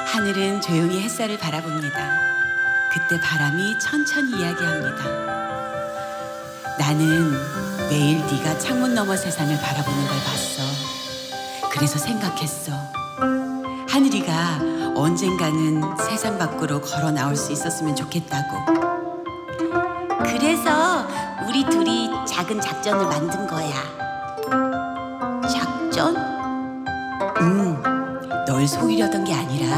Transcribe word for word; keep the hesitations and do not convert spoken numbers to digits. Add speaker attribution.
Speaker 1: 하늘은 조용히 햇살을 바라봅니다. 그때 바람이 천천히 이야기합니다. 나는 매일 네가 창문 너머 세상을 바라보는 걸 봤어. 그래서 생각했어. 하늘이가 언젠가는 세상 밖으로 걸어 나올 수 있었으면 좋겠다고.
Speaker 2: 그래서 우리 둘이 작은 작전을 만든 거야.
Speaker 1: 작전? 음, 널 속이려던 게 아니라